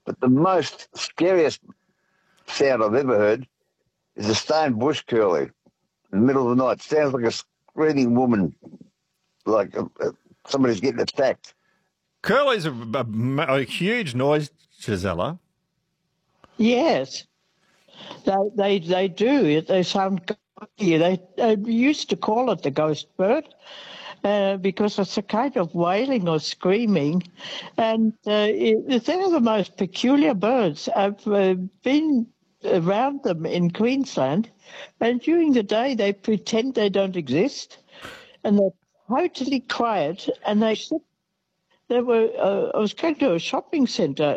But the most scariest sound I've ever heard is a stone bush curlew in the middle of the night. Sounds like a screaming woman, like somebody's getting attacked. Curlew's a huge noise, Gisela. Yes, they do. They sound ghostly. They used to call it the ghost bird because it's a kind of wailing or screaming, and they're the most peculiar birds. I've been around them in Queensland, and during the day they pretend they don't exist, and they're totally quiet, and they sit. There were. I was going to a shopping centre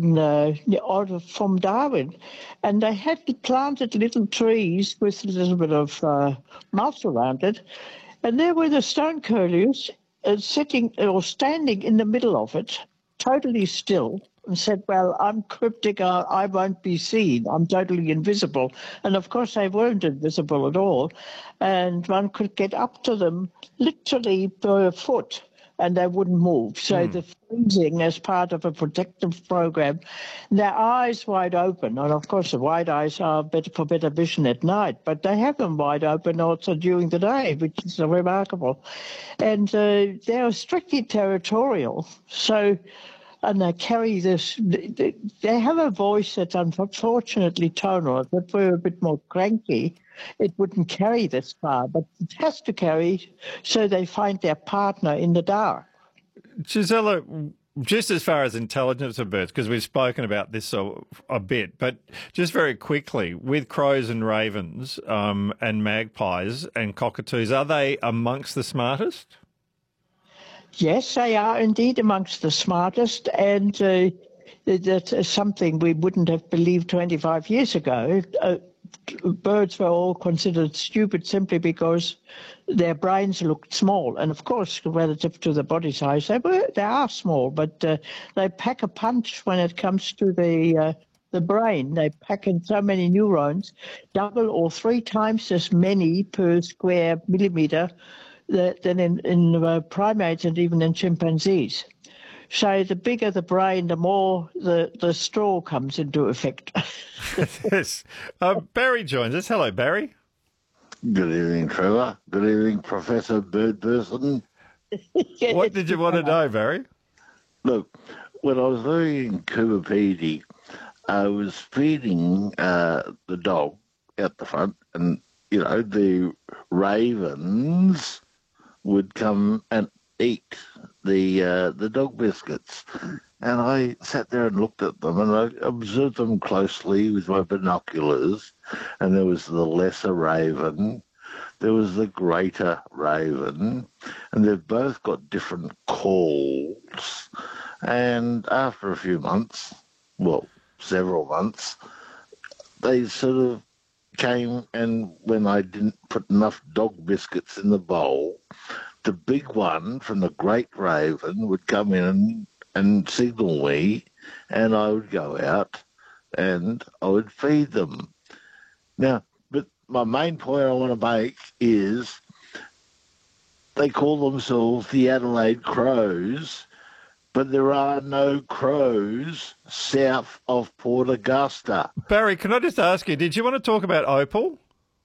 from Darwin, and they had planted little trees with a little bit of moss around it, and there were the stone curlews sitting or standing in the middle of it, totally still, and said, "Well, I'm cryptic. I won't be seen. I'm totally invisible." And of course, they weren't invisible at all, and one could get up to them literally per foot, and they wouldn't move. So the freezing as part of a protective program, their eyes wide open. And of course, the wide eyes are better for better vision at night, but they have them wide open also during the day, which is remarkable. And they are strictly territorial. So, and they carry this, they have a voice that's unfortunately tonal. If it were a bit more cranky, it wouldn't carry this far, but it has to carry so they find their partner in the dark. Gisela, just as far as intelligence of birds, because we've spoken about this a bit, but just very quickly, with crows and ravens and magpies and cockatoos, are they amongst the smartest? Yes, they are indeed amongst the smartest, and that's something we wouldn't have believed 25 years ago. Birds were all considered stupid simply because their brains looked small, and of course, relative to the body size, they are small, but they pack a punch when it comes to the brain. They pack in so many neurons, double or three times as many per square millimeter than in primates and even in chimpanzees. So the bigger the brain, the more the straw comes into effect. Yes. Barry joins us. Hello, Barry. Good evening, Trevor. Good evening, Professor Birdperson. What did you want to know, Barry? Look, when I was living in Coober I was feeding the dog out the front, and, you know, the ravens would come and eat the dog biscuits. And I sat there and looked at them, and I observed them closely with my binoculars. And there was the lesser raven, there was the greater raven, and they've both got different calls. And after a few months, well, several months, they sort of came, and when I didn't put enough dog biscuits in the bowl, the big one from the great raven would come in and signal me, and I would go out and I would feed them. Now, but my main point I want to make is they call themselves the Adelaide Crows, but there are no crows south of Port Augusta. Barry, can I just ask you, did you want to talk about Opal?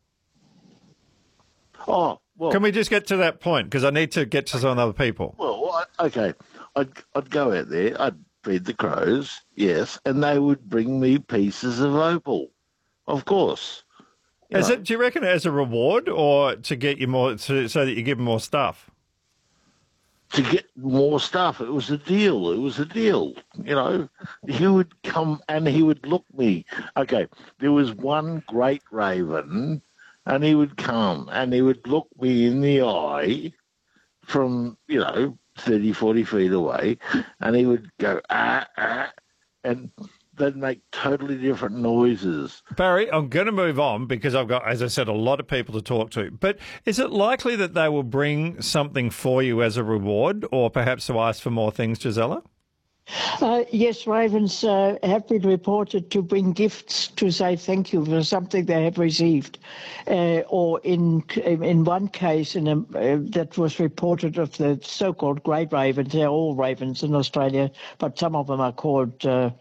Oh, well, can we just get to that point? Because I need to get to some other people. Well, okay. I'd go out there, I'd feed the crows, yes, and they would bring me pieces of opal, of course. Do you reckon as a reward, or to get you more, so that you give them more stuff? To get more stuff. It was a deal. You know, he would come and he would look me. Okay, there was one great raven, and he would come and he would look me in the eye from, 30, 40 feet away, and he would go, and they'd make totally different noises. Barry, I'm going to move on because I've got, as I said, a lot of people to talk to. But is it likely that they will bring something for you as a reward, or perhaps to ask for more things, Gisela? Yes, ravens have been reported to bring gifts to say thank you for something they have received. Or in one case that was reported of the so-called great ravens, they're all ravens in Australia, but some of them are called